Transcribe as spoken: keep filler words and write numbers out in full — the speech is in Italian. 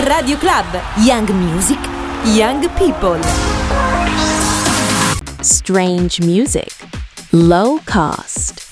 Radio Club, Young Music, Young People. Strange music, low cost.